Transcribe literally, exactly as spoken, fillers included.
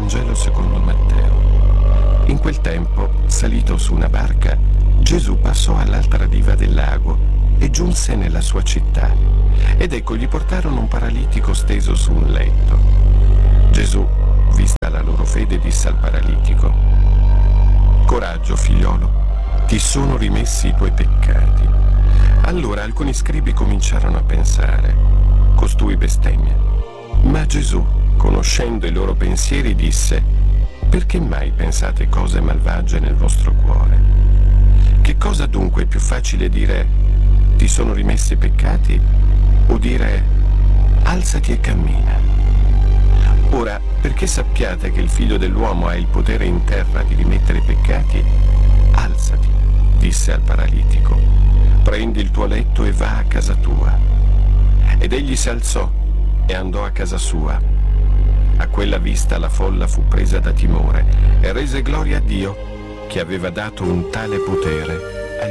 Vangelo secondo Matteo. In quel tempo, salito su una barca, Gesù passò all'altra riva del lago e giunse nella sua città. Ed ecco, gli portarono un paralitico steso su un letto. Gesù, vista la loro fede, disse al paralitico: «Coraggio, figliolo, ti sono rimessi i tuoi peccati». Allora alcuni scribi cominciarono a pensare: «Costui bestemmia». Ma Gesù, conoscendo i loro pensieri, disse: «Perché mai pensate cose malvagie nel vostro cuore? Che cosa dunque è più facile dire: ti sono rimessi i peccati, o dire: alzati e cammina? Ora, perché sappiate che il Figlio dell'uomo ha il potere in terra di rimettere i peccati, alzati», disse al paralitico, «prendi il tuo letto e va a casa tua». Ed egli si alzò e andò a casa sua. A quella vista la folla fu presa da timore e rese gloria a Dio, che aveva dato un tale potere